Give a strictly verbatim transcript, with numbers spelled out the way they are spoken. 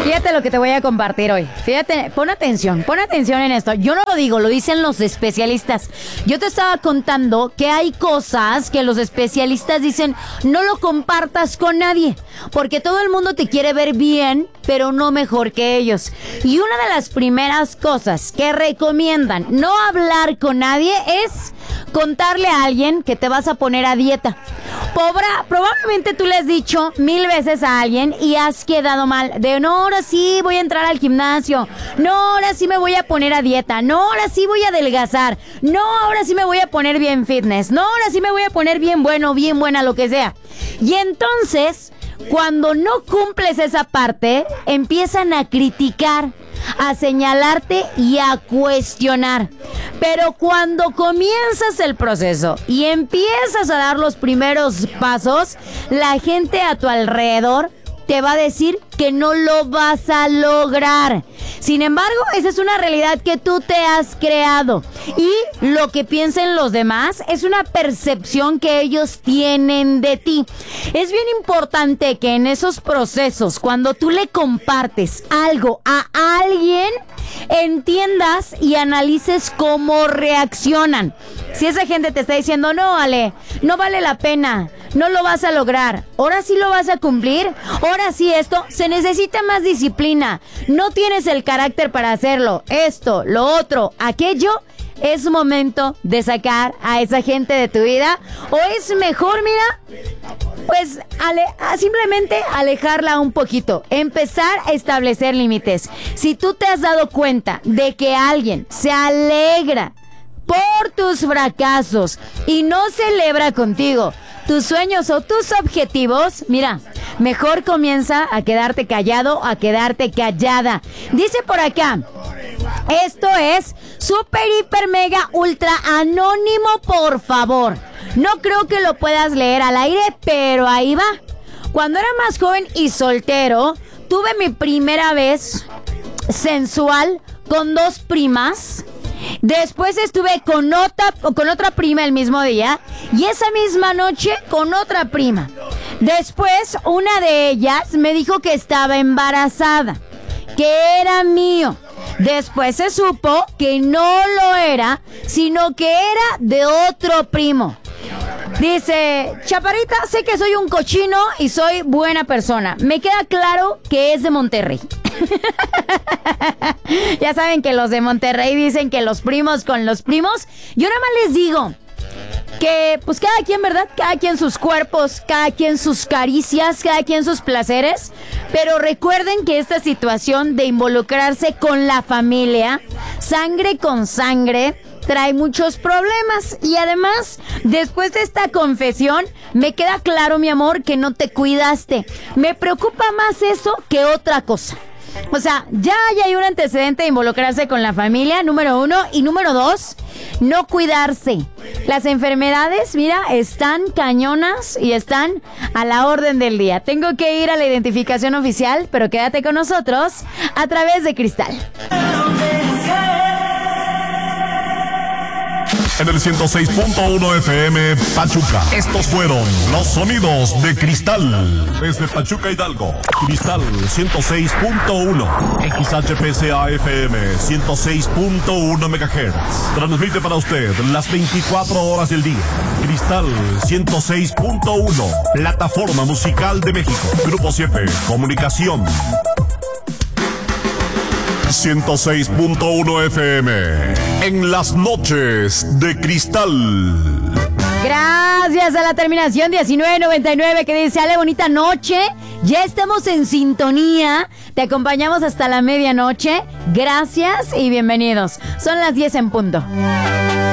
Fíjate lo que te voy a compartir hoy. Fíjate, pon atención, pon atención en esto. Yo no lo digo, lo dicen los especialistas. Yo te estaba contando que hay cosas que los especialistas dicen no lo compartas con nadie, porque todo el mundo te quiere ver bien, pero no mejor que ellos. Y una de las primeras cosas que recomiendan no hablar con nadie es contarle a alguien que te vas a poner a dieta. Pobra, probablemente tú le has dicho mil veces a alguien y has quedado mal. De no, ahora sí voy a entrar al gimnasio. No, ahora sí me voy a poner a dieta. No, ahora sí voy a adelgazar. No, ahora sí me voy a poner bien fitness. No, ahora sí me voy a poner bien bueno, bien buena, lo que sea. Y entonces, cuando no cumples esa parte, empiezan a criticar, a señalarte y a cuestionar. Pero cuando comienzas el proceso y empiezas a dar los primeros pasos, la gente a tu alrededor te va a decir que no lo vas a lograr. Sin embargo, esa es una realidad que tú te has creado. Y lo que piensen los demás es una percepción que ellos tienen de ti. Es bien importante que en esos procesos, cuando tú le compartes algo a alguien, entiendas y analices cómo reaccionan. Si esa gente te está diciendo, no, Ale, no vale la pena, no lo vas a lograr, ahora sí lo vas a cumplir, ahora sí esto, se necesita más disciplina, no tienes el carácter para hacerlo, esto, lo otro, aquello, es momento de sacar a esa gente de tu vida, o es mejor, mira, pues ale- simplemente alejarla un poquito, empezar a establecer límites. Si tú te has dado cuenta de que alguien se alegra por tus fracasos y no celebra contigo tus sueños o tus objetivos, mira, mejor comienza a quedarte callado, a quedarte callada. Dice por acá, esto es super, hiper, mega, ultra anónimo, por favor. No creo que lo puedas leer al aire, pero ahí va. Cuando era más joven y soltero, tuve mi primera vez sensual con dos primas. Después estuve con otra, con otra prima el mismo día y esa misma noche con otra prima. Después una de ellas me dijo que estaba embarazada, que era mío. Después se supo que no lo era, sino que era de otro primo. Dice, Chaparrita, sé que soy un cochino y soy buena persona. Me queda claro que es de Monterrey. Ya saben que los de Monterrey dicen que los primos con los primos. Yo nada más les digo que pues cada quien, ¿verdad? Cada quien sus cuerpos, cada quien sus caricias, cada quien sus placeres. Pero recuerden que esta situación de involucrarse con la familia, sangre con sangre, trae muchos problemas. Y además, después de esta confesión, me queda claro, mi amor, que no te cuidaste. Me preocupa más eso que otra cosa. O sea, ya hay un antecedente de involucrarse con la familia, número uno. Y número dos, no cuidarse. Las enfermedades, mira, están cañonas y están a la orden del día. Tengo que ir a la identificación oficial, pero quédate con nosotros a través de Cristal. En el ciento seis punto uno F M Pachuca. Estos fueron los sonidos de Cristal. Desde Pachuca, Hidalgo. Cristal ciento seis punto uno. X H P C A F M ciento seis punto uno megahertz. Transmite para usted las veinticuatro horas del día. Cristal ciento seis punto uno. Plataforma musical de México. Grupo siete. Comunicación. ciento seis punto uno F M en las noches de Cristal. Gracias a la terminación diecinueve noventa y nueve que dice, Ale, bonita noche. Ya estamos en sintonía. Te acompañamos hasta la medianoche. Gracias y bienvenidos. Son las diez en punto.